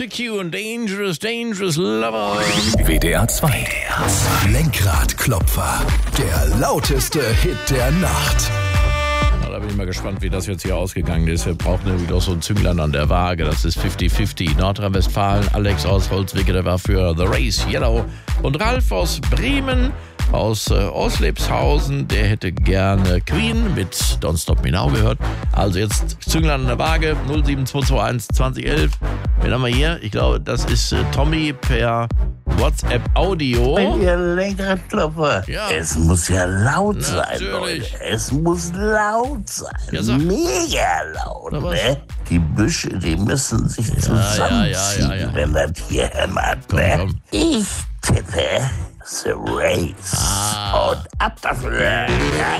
CQ und Dangerous Lover. WDR 2. Lenkradklopfer. Der lauteste Hit der Nacht. Da bin ich mal gespannt, wie das jetzt hier ausgegangen ist. Wir brauchen nämlich doch so ein Zünglein an der Waage. Das ist 50-50. Nordrhein-Westfalen, Alex aus Holzwicke, der war für The Race Yellow. Und Ralf aus Bremen, aus Oslepshausen, der hätte gerne Queen mit Don't Stop Me Now gehört. Also jetzt Zünglein an der Waage, 07221 2011. Wen haben wir hier? Ich glaube, das ist Tommy per WhatsApp-Audio. Ihr Lenkradklopfer. Ja. Es muss ja laut sein, Natürlich. Leute. Es muss laut sein. Ja, sag. Mega laut, Na, was? ne? Die Büsche, die müssen sich zusammenziehen, ja. wenn das hier hämmert, Komm, ne? komm. Ich tippe The Race. Und ab dafür. Ja.